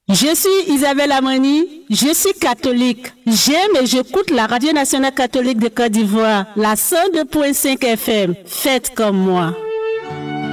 Je suis Isabelle Amani, je suis catholique. J'aime et j'écoute la Radio Nationale Catholique de Côte d'Ivoire, la 102.5 FM. Faites comme moi.